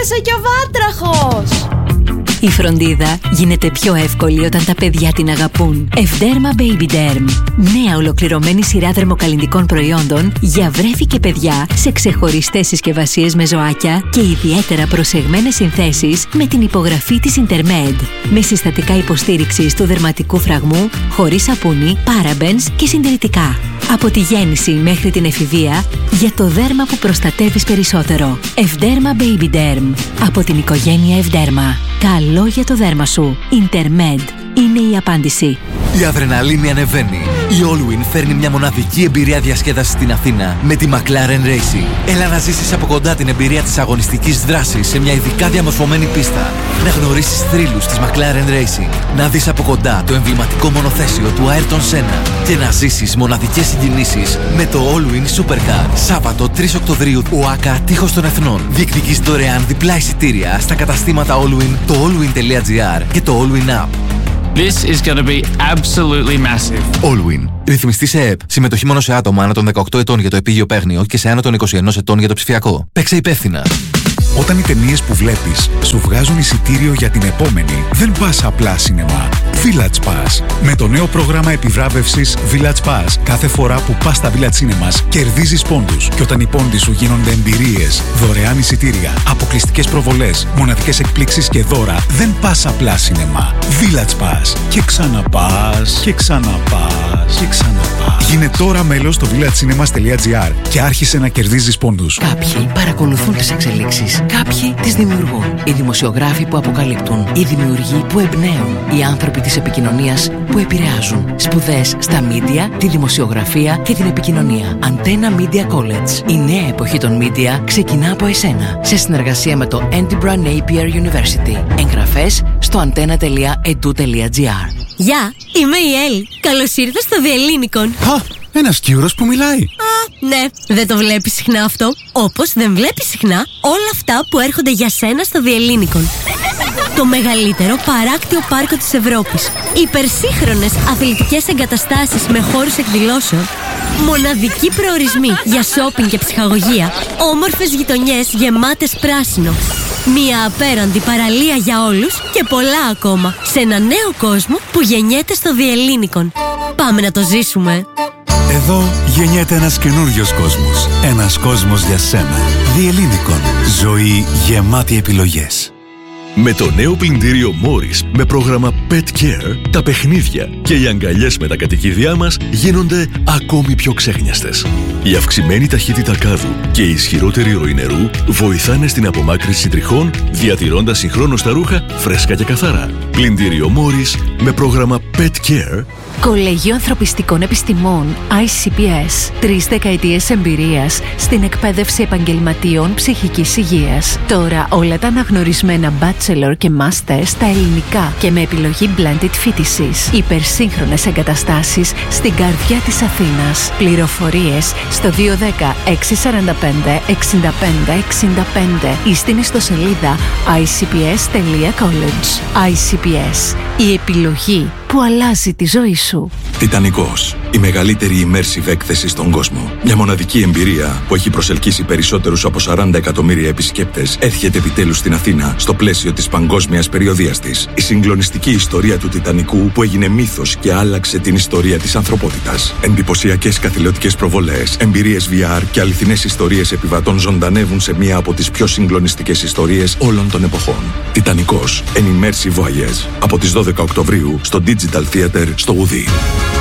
Έπεσε κι ο βάτραχος! Η φροντίδα γίνεται πιο εύκολη όταν τα παιδιά την αγαπούν. Ευδέρμα Baby Derm. Νέα ολοκληρωμένη σειρά δερμοκαλλυντικών προϊόντων για βρέφη και παιδιά σε ξεχωριστές συσκευασίες με ζωάκια και ιδιαίτερα προσεγμένες συνθέσεις με την υπογραφή της Intermed. Με συστατικά υποστήριξης του δερματικού φραγμού, χωρίς σαπούνι, parabens και συντηρητικά. Από τη γέννηση μέχρι την εφηβεία, για το δέρμα που προστατεύεις περισσότερο. Ευδέρμα Baby Derm. Από την οικογένεια Ευδέρμα. Καλό για το δέρμα σου. Intermed είναι η απάντηση. Η αδρεναλίνη ανεβαίνει. Η Allwyn φέρνει μια μοναδική εμπειρία διασκέδασης στην Αθήνα με τη McLaren Racing. Έλα να ζήσεις από κοντά την εμπειρία της αγωνιστικής δράσης σε μια ειδικά διαμορφωμένη πίστα. Να γνωρίσεις θρύλους της McLaren Racing. Να δεις από κοντά το εμβληματικό μονοθέσιο του Ayrton Senna. Και να ζήσεις μοναδικές συγκινήσεις με το Allwyn Supercar. Σάββατο 3 Οκτωβρίου, ΟΑΚΑ Τείχος των Εθνών. Διεκδικείς δωρεάν διπλά εισιτήρια στα καταστήματα Allwyn, το allwyn.gr και το Allwyn App. This is going to be absolutely massive. Allwyn. Ρυθμιστή σε ΕΕΠ. Συμμετοχή μόνο σε άτομα άνω των 18 ετών για το επίγειο παίγνιο και σε άνω των 21 ετών για το ψηφιακό. Παίξε υπεύθυνα. Όταν οι ταινίες που βλέπεις σου βγάζουν εισιτήριο για την επόμενη, δεν πας απλά σινεμά. Village Pass. Με το νέο πρόγραμμα επιβράβευσης Village Pass, κάθε φορά που πας στα Village Cinemas κερδίζεις πόντους. Και όταν οι πόντοι σου γίνονται εμπειρίες, δωρεάν εισιτήρια, αποκλειστικές προβολές, μοναδικές εκπλήξεις και δώρα, δεν πας απλά σινεμά. Village Pass. Και ξαναπάς, και ξαναπάς, και ξαναπάς. Γίνε τώρα μέλος στο villagecinemas.gr και άρχισε να κερδίζεις πόντους. Κάποιοι παρακολουθούν τις εξελίξεις. Κάποιοι τις δημιουργούν. Οι δημοσιογράφοι που αποκαλύπτουν. Οι δημιουργοί που εμπνέουν. Οι άνθρωποι της επικοινωνίας που επηρεάζουν. Σπουδές στα μίντια, τη δημοσιογραφία και την επικοινωνία. Antenna Media College. Η νέα εποχή των μίντια ξεκινά από εσένα. Σε συνεργασία με το Edinburgh Napier University. Εγγραφές στο antenna.edu.gr. Γεια, είμαι η Ελ. Καλώς ήρθα στο Διελλήνικον. Α, ένας Κύρος που μιλάει. Ναι, δεν το βλέπεις συχνά αυτό. Όπως δεν βλέπεις συχνά όλα αυτά που έρχονται για σένα στο Διελλήνικον. Το μεγαλύτερο παράκτιο πάρκο της Ευρώπης. Υπερσύγχρονες αθλητικές εγκαταστάσεις με χώρους εκδηλώσεων. Μοναδικοί προορισμοί για σόπινγκ και ψυχαγωγία. Όμορφες γειτονιές γεμάτες πράσινο. Μια απέραντη παραλία για όλους και πολλά ακόμα. Σε ένα νέο κόσμο που γεννιέται στο Διελλήνικον. Πάμε να το ζήσουμε. Εδώ γεννιέται ένας καινούριος κόσμος. Ένας κόσμος για σένα. Διελλήνικον. Ζωή γεμάτη επιλογές. Με το νέο πλυντήριο Morris με πρόγραμμα Pet Care, τα παιχνίδια και οι αγκαλιές με τα κατοικίδια μας γίνονται ακόμη πιο ξέχνιαστες. Η αυξημένη ταχύτητα κάδου και η ισχυρότερη ροή νερού βοηθάνε στην απομάκρυνση τριχών, διατηρώντας συγχρόνως τα ρούχα φρέσκα και καθαρά. Πλυντήριο Morris με πρόγραμμα Pet Care. Κολέγιο Ανθρωπιστικών Επιστημών ICPS. 3 δεκαετίες εμπειρίας στην εκπαίδευση επαγγελματίων ψυχικής υγείας. Τώρα όλα τα αναγνωρισμένα bachelor και master στα ελληνικά και με επιλογή blended φοιτησης. Υπερσύγχρονες εγκαταστάσεις στην καρδιά της Αθήνας. Πληροφορίες στο 210 645 65 65 ή στην ιστοσελίδα icps.college. ICPS. Η επιλογή που αλλάζει τη ζωή σου. Τιτανικός. Η μεγαλύτερη immersive έκθεση στον κόσμο. Μια μοναδική εμπειρία που έχει προσελκύσει περισσότερους από 40 εκατομμύρια επισκέπτες έρχεται επιτέλους στην Αθήνα στο πλαίσιο της παγκόσμιας περιοδίας της. Η συγκλονιστική ιστορία του Τιτανικού που έγινε μύθος και άλλαξε την ιστορία της ανθρωπότητας. Εντυπωσιακές καθηλωτικές προβολές, εμπειρίες VR και αληθινές ιστορίες επιβατών ζωντανεύουν σε μία από τις πιο συγκλονιστικές ιστορίες όλων των εποχών. Τιτανικός. An immersive voyage. Από τις 12 Οκτωβρίου στο Digital Theater στο Ουδί.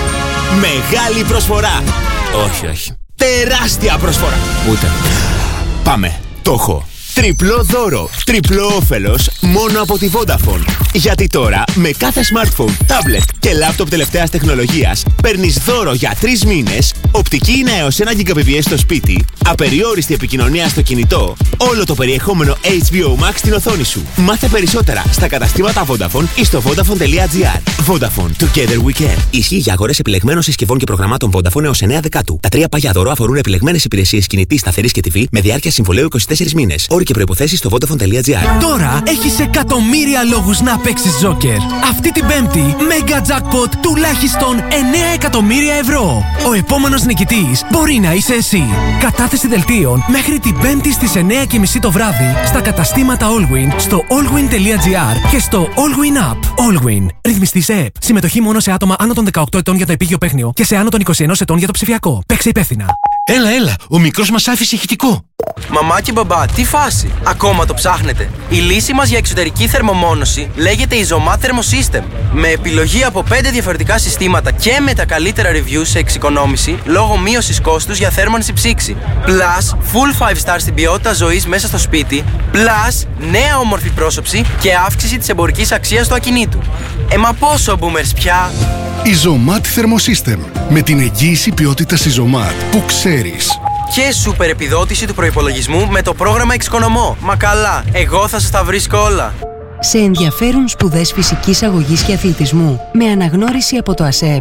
Μεγάλη προσφορά! Όχι. Τεράστια προσφορά! Ούτε. Πάμε. Το έχω. Τριπλό δώρο, τριπλό όφελος μόνο από τη Vodafone. Γιατί τώρα με κάθε smartphone, tablet και laptop τελευταίας τεχνολογίας παίρνεις δώρο για 3 μήνες, οπτική είναι έως 1 Gbps στο σπίτι, απεριόριστη επικοινωνία στο κινητό, όλο το περιεχόμενο HBO Max στην οθόνη σου. Μάθε περισσότερα στα καταστήματα Vodafone ή στο vodafone.gr. Vodafone, together we can. Ισχύει για αγορές επιλεγμένων συσκευών και προγραμμάτων Vodafone έως 9 Δεκάτου. Τα 3 πάγια δώρο αφορούν επιλεγμένες υπηρεσίες κινητής, σταθερής και TV με διάρκεια συμβολαίου 24 μήνες. Όροι και προϋποθέσεις στο Vodafone.gr. Τώρα έχεις εκατομμύρια λόγους να παίξεις Joker. Αυτή την Πέμπτη, Mega Jackpot τουλάχιστον 9 εκατομμύρια ευρώ. Ο επόμενος νικητής μπορεί να είσαι εσύ. Κατάθεση δελτίων μέχρι την Πέμπτη στις 9:30 το βράδυ στα καταστήματα Allwyn, στο allwyn.gr και στο Allwyn App. Allwyn. Ρυθμιστής ΕΕΠ. Συμμετοχή μόνο σε άτομα άνω των 18 ετών για το επίγειο παίχνιο και σε άνω των 21 ετών για το ψηφιακό. Παίξε υπεύθυνα. Έλα, ο μικρός μας άφησε ηχητικό. Μαμά και μπαμπά, τι φάση! Ακόμα το ψάχνετε? Η λύση μας για εξωτερική θερμομόνωση λέγεται Isomat Thermosystem. Με επιλογή από 5 διαφορετικά συστήματα και με τα καλύτερα reviews σε εξοικονόμηση λόγω μείωσης κόστους για θέρμανση ψήξη. Plus, full 5 star στην ποιότητα ζωής μέσα στο σπίτι. Plus, νέα όμορφη πρόσωψη και αύξηση της εμπορικής αξίας του ακινήτου. Μα πόσο boomers πια! Isomat Thermosystem. Με την εγγύηση ποιότητας Isomat που ξέρεις. Και σούπερ επιδότηση του προϋπολογισμού με το πρόγραμμα Εξοικονομώ. Μα καλά, εγώ θα σας τα βρίσκω όλα. Σε ενδιαφέρουν σπουδές φυσικής αγωγής και αθλητισμού με αναγνώριση από το ΑΣΕΠ.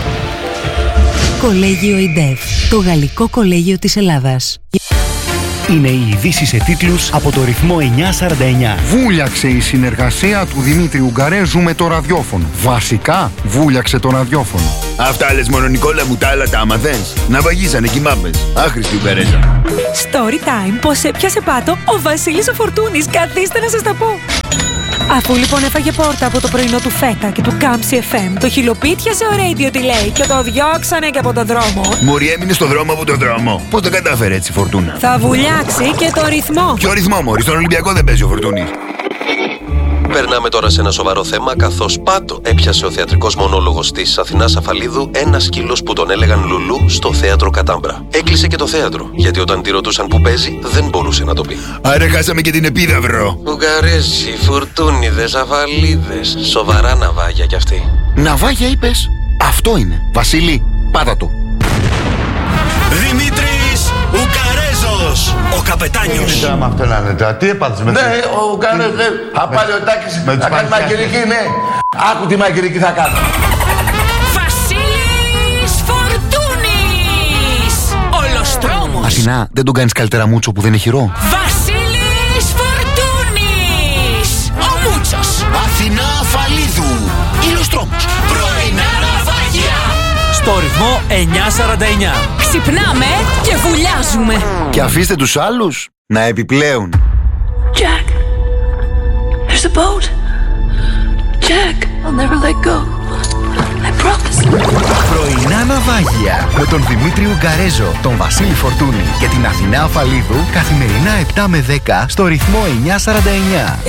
Κολέγιο ΙΝΤΕΦ, το γαλλικό κολέγιο της Ελλάδας. Είναι οι ειδήσεις σε τίτλους από το ρυθμό 949. Βούλιαξε η συνεργασία του Δημήτρη Ουγγαρέζου με το ραδιόφωνο. Βασικά, βούλιαξε το ραδιόφωνο. Αυτά λες μόνο, Νικόλα μου, τα άλλα τα άμαθες. Να βαγίζανε κι μάμπες. Άχρηστη Ουγγαρέζα. Story time, πως έπιασε πάτο ο Βασίλης ο Φορτούνης. Καθίστε να σας τα πω. Αφού λοιπόν έφαγε πόρτα από το πρωινό του Φέτα και του Κάμψη FM, το χιλοπίτιασε ο Radio Delay και το διώξανε και από τον δρόμο. Μωρή, έμεινε στο δρόμο από τον δρόμο. Πώς το κατάφερε έτσι, Φορτούνα? Θα βουλιάξει και το ρυθμό. Ποιο ρυθμό, Μωρή? Στον Ολυμπιακό δεν παίζει ο Φορτούνης. Περνάμε τώρα σε ένα σοβαρό θέμα, καθώς πάτο έπιασε ο θεατρικός μονόλογος της Αθηνάς Αφαλίδου, ένας σκύλος που τον έλεγαν Λουλού, στο θέατρο Κατάμπρα. Έκλεισε και το θέατρο, γιατί όταν τη ρωτούσαν που παίζει, δεν μπορούσε να το πει. Άρα χάσαμε και την επίδαυρο. Ουγγαρέζοι, φουρτούνιδες, Αφαλίδες. Σοβαρά ναυάγια κι αυτοί. Ναυάγια είπες? Αυτό είναι. Βασίλη, πάτα το. Δημήτρης Ουγγαρέζος, ο καπετάνιος. Τι ήταν με αυτό να είναι, τι έπαθες με αυτό? Ναι, ο Ουγγαρέζος, θα πάρει ο Τάκης, θα κάνει μαγειρική, ναι. Άκου τι μαγειρική θα κάνω. Βασίλης Φορτούνης, Ολοστρόμος. Αθηνά, δεν τον κάνεις καλύτερα Μούτσο που δεν είναι χειρό? Βασίλης Φορτούνης, ο Μούτσος. Αθηνά Αφαλίδου, Ολοστρόμος. Πρωινά ναυάγια. Στο ρυθμό 949. Ξυπνάμε και βουλιάζουμε. Και αφήστε τους άλλους να επιπλέουν. Jack, there's a boat. Jack, I'll never let go. I promise. Πρωινά ναυάγια με τον Δημήτρη Ουγγαρέζο, τον Βασίλη Φορτούνη και την Αθηνά Αφαλίδου καθημερινά 7 με 10 στο ρυθμό 949.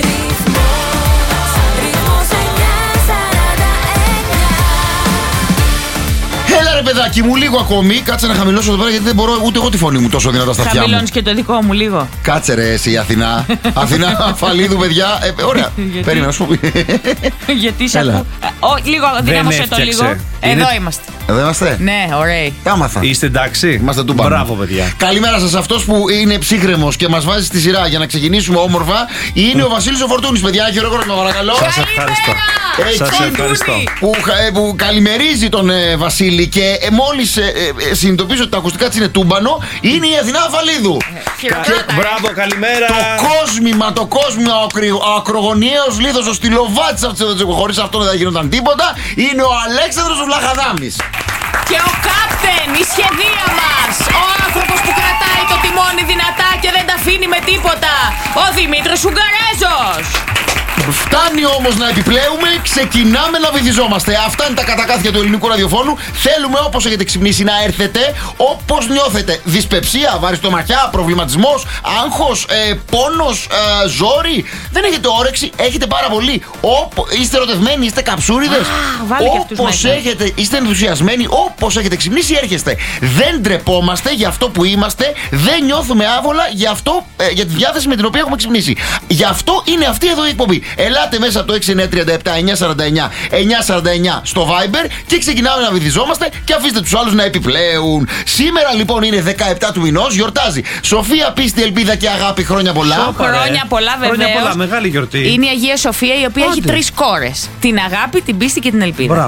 Έλα ρε παιδάκι μου, λίγο ακόμη. Κάτσε να χαμηλώσω εδώ πέρα γιατί δεν μπορώ ούτε εγώ τη φωνή μου τόσο δυνατά στα αυτιά μου. Χαμηλώνεις και το δικό μου λίγο. Κάτσε ρε εσύ Αθηνά. Αθηνά Αφαλίδου, παιδιά. Ωραία. Περίμενα να σου πω. Γιατί σε ακούω. Λίγο, δυνάμωσε το λίγο. Εδώ είμαστε. Εδώ είμαστε. Ναι, ωραία. Κάμαθα. Είστε εντάξει? Είμαστε του πάνω. Μπράβο, παιδιά. Καλημέρα σας. Αυτός που είναι ψύχρεμος και μας βάζει στη σειρά για να ξεκινήσουμε όμορφα είναι ο Βασίλης ο Φορτούνης, παιδιά. Χειροκρότημα, παρακαλώ. Σας ευχαριστώ. Σας ευχαριστώ. Που καλημερίζει τον Βασίλη και μόλις συνειδητοποιήσω ότι τα ακουστικά της είναι τούμπανο, είναι η Αθηνά Αφαλίδου. Μπράβο, καλημέρα. Το κόσμημα, ο ακρογωνιαίος λίθος, ο στυλοβάτης αυτής εδώ, χωρίς αυτό δεν θα γινόταν τίποτα, είναι ο Αλέξανδρος ο Βλαχαδάμης. Και ο Κάπτεν, η σχεδία μας, ο άνθρωπος που κρατάει το τιμόνι δυνατά και δεν τα αφήνει με τίποτα, ο Δημήτρης Ουγγαρέζος. Φτάνει όμως να επιπλέουμε, ξεκινάμε να βυθιζόμαστε. Αυτά είναι τα κατακάθια του ελληνικού ραδιοφώνου. Θέλουμε όπως έχετε ξυπνήσει να έρθετε, όπως νιώθετε. Δυσπεψία, βαριστομαχιά, προβληματισμός, άγχος, πόνος, ζόρι. Δεν έχετε όρεξη, έχετε πάρα πολύ. Είστε ερωτευμένοι, είστε καψούριδες. Όπως έχετε, είστε ενθουσιασμένοι, όπως έχετε ξυπνήσει, έρχεστε. Δεν ντρεπόμαστε για αυτό που είμαστε, δεν νιώθουμε άβολα για τη διάθεση με την οποία έχουμε ξυπνήσει. Γι' αυτό είναι αυτή εδώ η εκπομπή. Ελάτε μέσα από το 6937-949-949 στο Viber και ξεκινάμε να βυθιζόμαστε και αφήστε τους άλλους να επιπλέουν. Σήμερα λοιπόν είναι 17 του μηνός, γιορτάζει Σοφία, πίστη, ελπίδα και αγάπη. Χρόνια πολλά. Χρόνια πολλά, βεβαίως. Χρόνια πολλά, μεγάλη γιορτή. Είναι η Αγία Σοφία, η οποία έχει 3 κόρες: την αγάπη, την πίστη και την ελπίδα. Μπράβο.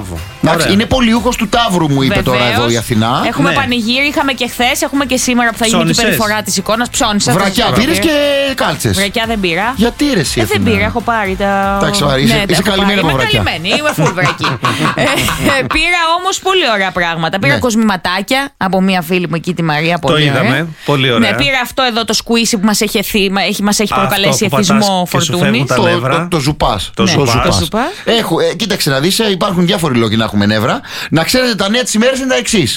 Είναι πολιούχος του Ταύρου, μου είπε. Βεβαίως. Τώρα εδώ η Αθηνά. Έχουμε πανηγύρι, είχαμε και χθες, έχουμε και σήμερα που θα γίνει και η περιφορά της εικόνας. Ψώνισα. Βρακιά πήρες και κάλτσες. Βρακιά δεν πήρα. Γιατί ρε εσύ? Δεν πήρα, έχω πάρει τα. Εντάξει, είσαι καλυμμένη από βρακιά. Είμαι full βρακή. Πήρα όμως πολύ ωραία πράγματα. Πήρα κοσμηματάκια από μία φίλη μου εκεί, τη Μαρία. Το είδαμε. Πολύ ωραία. Ναι, πήρα αυτό εδώ το σκουίσι που μας έχει προκαλέσει εθισμό, Φορτούνη. Το ζουπάς. Κοίταξε να δεις, υπάρχουν διάφοροι λόγοι να έχουμε νεύρα. Να ξέρετε, τα νέα της ημέρας είναι τα εξής.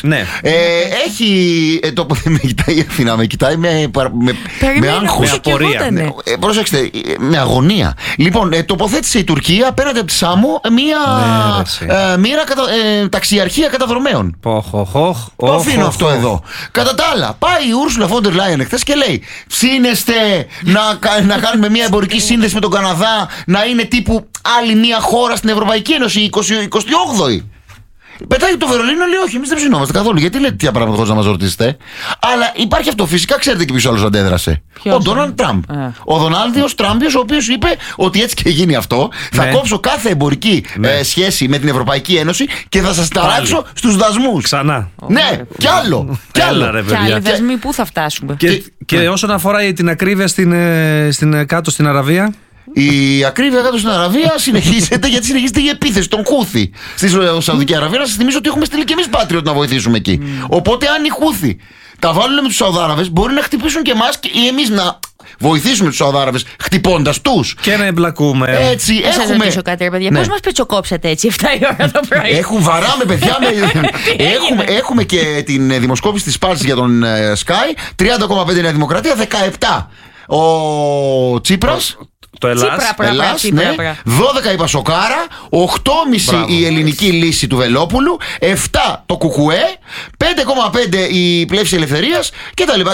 Έχει. Με κοιτάει η Αθηνά, με κοιτάει με άγχος. Με απορία. Πρόσεξτε, με αγωνία. Λοιπόν, τοποθέτησε η Τουρκία απέναντι από τη Σάμο μία ταξιαρχία καταδρομέων. Το αφήνω αυτό εδώ. Κατά τα άλλα, πάει η Ursula von der Leyen εχθές και λέει: ψήνεστε να κάνουμε μια εμπορική σύνδεση με τον Καναδά, να είναι τύπου άλλη μια χώρα στην Ευρωπαϊκή Ένωση, η 28η. Πετάει το Βερολίνο, λέει: όχι, εμείς δεν ψινόμαστε καθόλου. Γιατί λέτε τέτοια πράγματα χωρίς να μας ρωτήσετε? Αλλά υπάρχει αυτό. Φυσικά ξέρετε και ποιος άλλος αντέδρασε. Ο Ντόναλντ Τραμπ. Ο Δονάλντιος Τραμπιος, ο οποίος είπε ότι έτσι και γίνει αυτό, θα κόψω κάθε εμπορική σχέση με την Ευρωπαϊκή Ένωση και θα σας ταράξω στους δασμούς. Ξανά. Ναι, κι άλλο. Κι άλλοι δασμοί, πού θα φτάσουμε? Και όσον αφορά την ακρίβεια κάτω στην Αραβία. Η ακρίβεια κάτω στην Αραβία συνεχίζεται, γιατί συνεχίζεται η επίθεση των Χούθη στη Σαουδική Αραβία. Να σας θυμίσω ότι έχουμε στείλει και εμείς Patriot να βοηθήσουμε εκεί. Οπότε, αν οι Χούθη τα βάλουν με τους Σαουδάραβες, μπορεί να χτυπήσουν και εμάς ή εμείς να βοηθήσουμε τους Σαουδάραβες χτυπώντας τους. Και να εμπλακούμε. Έτσι, έχουμε. Θα σας ρωτήσω κάτι, ρε παιδιά. Πώς μας πετσοκόψατε έτσι 7 η ώρα το πρωί? Βαράμε, παιδιά. Έχουμε και την δημοσκόπηση της Πάλσης για τον Sky. 30,5 Νέα Δημοκρατία, 17 ο Τσίπρας. Το Ελλάς, ναι. 12 η Πασοκάρα, 8,5 η ελληνική λύση του Βελόπουλου, 7 το Κουκουέ, 5,5 η Πλεύση Ελευθερίας και τα λοιπά.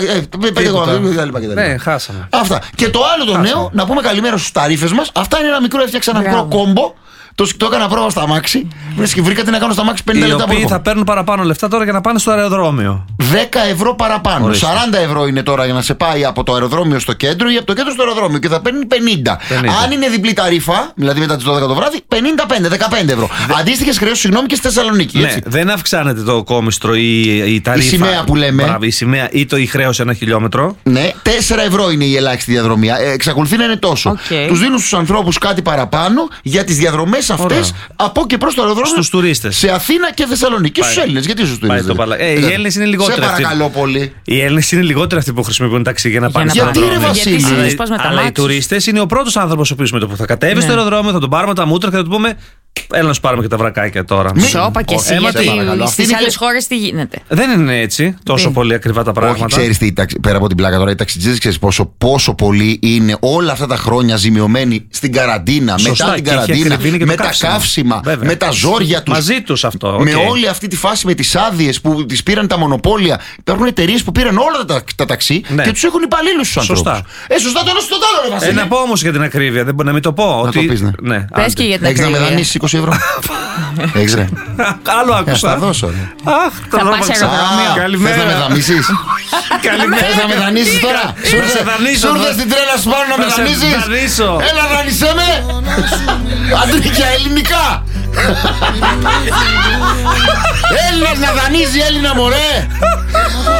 5,5 ναι, χάσαμε. Αυτά. Και το άλλο το νέο, να πούμε καλημέρα στους ταρίφες μας. Αυτά είναι ένα μικρό, έφτιαξα ένα μικρό κόμπο. Το έκανα πρόβα στα μάξι. Βρήκα τι να κάνω στα μάξι 50 λεπτά. Οι οποίοι θα παίρνουν παραπάνω λεφτά τώρα για να πάνε στο αεροδρόμιο. 10 ευρώ παραπάνω. Ορίστε. 40 ευρώ είναι τώρα για να σε πάει από το αεροδρόμιο στο κέντρο ή από το κέντρο στο αεροδρόμιο και θα παίρνει 50. Αν είναι διπλή ταρήφα, δηλαδή μετά τις 12 το βράδυ, 15 ευρώ. Αντίστοιχες χρεώσεις, συγγνώμη, και στη Θεσσαλονίκη. Ναι, δεν αυξάνεται το κόμιστρο ή η ταρήφα. Η σημαία που λέμε. Η σημαία ή η χρέωση 1 χιλιόμετρο. Ναι, 4 ευρώ είναι η ελάχιστη διαδρομή. Εξακολουθεί να είναι τόσο. Τους δίνουν στους ανθρώπους κάτι παραπάνω για τις διαδρομές αυτές από και προς το αεροδρόμιο. Στους τουρίστες. Σε Αθήνα και Θεσσαλονίκη. Στους Έλληνες. Γιατί στους τουρίστες? Οι Έλληνες είναι λιγότεροι. Σε παρακαλώ πολύ. Οι Έλληνες είναι λιγότεροι αυτοί που χρησιμοποιούν ταξί για να πάνε στο αεροδρόμιο. Γιατί ρε Βασίλη? Αλλά οι τουρίστες είναι ο πρώτος άνθρωπος ο οποίος με το που θα κατέβει στο αεροδρόμιο, θα τον πάρουμε τα μούτρα και θα του πούμε: έλα να σου πάρουμε και τα βρακάκια τώρα. Σώπα και εσύ, γιατί στις άλλες χώρες τι γίνεται? Δεν είναι έτσι τόσο πολύ ακριβά τα πράγματα. Όχι, ξέρεις τι, πέρα από την πλάκα τώρα, οι ταξιτζίδες ξέρεις πόσο πολύ είναι όλα αυτά τα χρόνια ζημιωμένοι στην καραντίνα, μετά την καραντίνα, με τα καύσιμα, με τα ζόρια τους. Μαζί τους αυτό. Με όλη αυτή τη φάση με τις άδειες που τις πήραν τα μονοπόλια. Υπάρχουν εταιρείες που πήραν όλα τα ταξί και τους έχουν υπαλλήλους στους ανθρώπους. Σωστά το ένα στο άλλο, ρε Βασίλη. Να πω όμως για την ακρίβεια, δεν μπορεί να μην το πω. Πες και για την ακρίβεια. 20 ευρώ. Έχεις ρε? Άλλο άκουσα. Θα δώσω ρε. Θα πας αεροδρόμιο. Καλημέρα. Θες να με δανείσεις? Θες να με δανείσεις τώρα? Σου ήρθες στην τρέλα σου πάνω να με δανείσεις? Έλα δανείσέ με. Αντρίκια ελληνικά. Έλληνας να δανείζει Έλληνα μωρέ.